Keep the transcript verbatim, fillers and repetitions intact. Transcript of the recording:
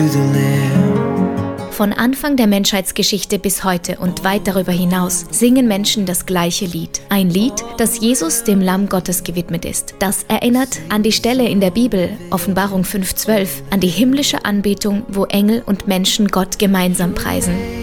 Von Anfang der Menschheitsgeschichte bis heute und weit darüber hinaus singen Menschen das gleiche Lied. Ein Lied, das Jesus, dem Lamm Gottes, gewidmet ist. Das erinnert an die Stelle in der Bibel, Offenbarung fünf zwölf, an die himmlische Anbetung, wo Engel und Menschen Gott gemeinsam preisen.